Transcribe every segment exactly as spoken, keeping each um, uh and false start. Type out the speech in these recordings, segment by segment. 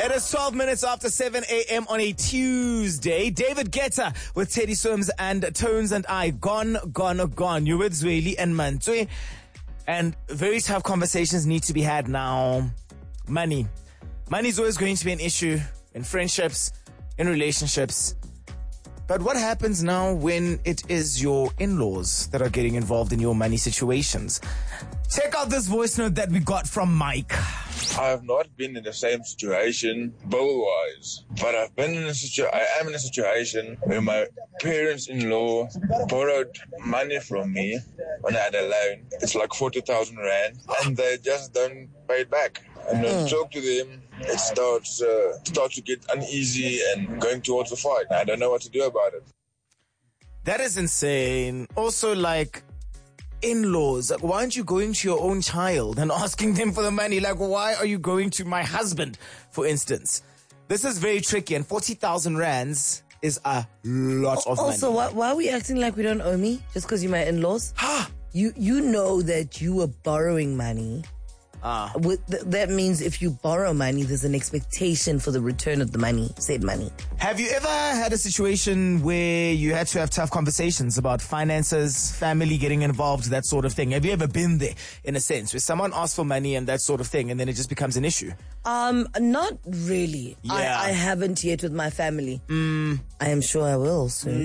It is twelve minutes after seven a.m. on a Tuesday. David Guetta with Teddy Swims and Tones and I. Gone, gone, gone. You're with Zweli and Mantswe. And very tough conversations need to be had now. Money. Money is always going to be an issue in friendships, in relationships. But what happens now when it is your in-laws that are getting involved in your money situations? Check out this voice note that we got from Mike. I have not been in the same situation bill-wise, but I've been in a situ- I am in a situation where my parents-in-law borrowed money from me when I had a loan. It's like forty thousand rand, and they just don't pay it back. And when I talk to them, it starts, uh, starts to get uneasy and going towards a fight. I don't know what to do about it. That is insane. Also, like, in-laws, like, why aren't you going to your own child and asking them for the money? Like, why are you going to my husband, for instance? This is very tricky, and forty thousand rands is a lot of also, money. why, why are we acting like we don't owe me just because you're my in-laws? you you know that you were borrowing money. Ah. With th- that means if you borrow money, there's an expectation for the return of the money, said money. Have you ever had a situation where you had to have tough conversations about finances, family getting involved, that sort of thing? Have you ever been there, in a sense, where someone asks for money and that sort of thing, and then it just becomes an issue? Um, not really. Yeah. I, I haven't yet with my family. Mm. I am sure I will soon.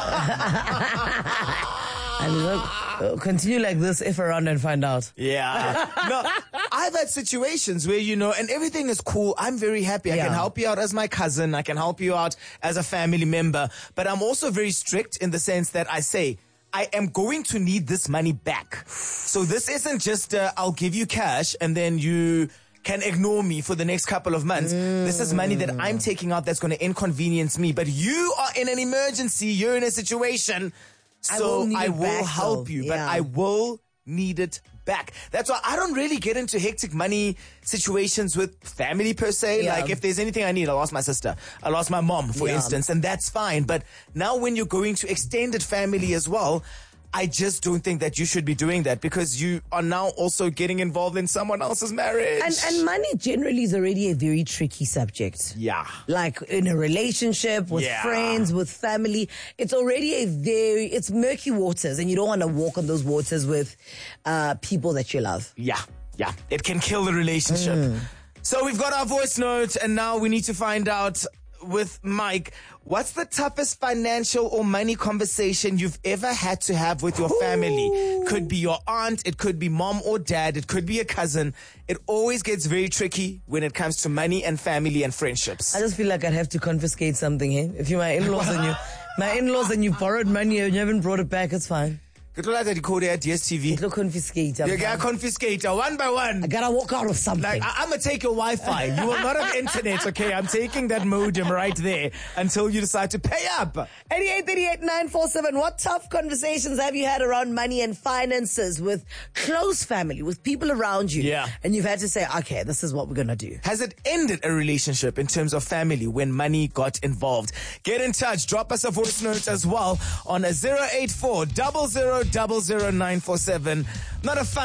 And look, uh, continue like this if around and find out. Yeah. No, I've had situations where, you know, and everything is cool. I'm very happy. I Yeah. can help you out as my cousin. I can help you out as a family member. But I'm also very strict in the sense that I say, I am going to need this money back. So this isn't just, uh, I'll give you cash and then you can ignore me for the next couple of months. Mm. This is money that I'm taking out that's going to inconvenience me. But you are in an emergency. You're in a situation. So I will, need I it will back, help though. you, but Yeah. I will need it back. That's why I don't really get into hectic money situations with family per se. Yeah. Like if there's anything I need, I'll ask my sister. I'll ask my mom, for Yeah. instance, and that's fine. But now when you're going to extended family as well, I just don't think that you should be doing that because you are now also getting involved in someone else's marriage. And, and money generally is already a very tricky subject. Yeah. Like in a relationship, with Yeah. friends, with family, it's already a very, it's murky waters, and you don't want to walk on those waters with uh, people that you love. Yeah, yeah. It can kill the relationship. Mm. So we've got our voice note, and now we need to find out with Mike, what's the toughest financial or money conversation you've ever had to have with your family? Could be your aunt, it could be mom or dad, it could be a cousin. It always gets very tricky when it comes to money and family and friendships. I just feel like I'd have to confiscate something, eh? If you're my in-laws and you, my in-laws and you borrowed money and you haven't brought it back, it's fine. Get all that code at D S T V. It'll confiscate. You gotta confiscate her one by one. I gotta walk out with something. Like, I- I'm gonna take your Wi-Fi. You will not have internet, okay? I'm taking that modem right there until you decide to pay up. eighty-eight thirty-eight nine four seven. What tough conversations have you had around money and finances with close family, with people around you? Yeah. And you've had to say, okay, this is what we're gonna do. Has it ended a relationship in terms of family when money got involved? Get in touch. Drop us a voice note as well on a zero eight four zero zero zero zero nine four seven. Not a fun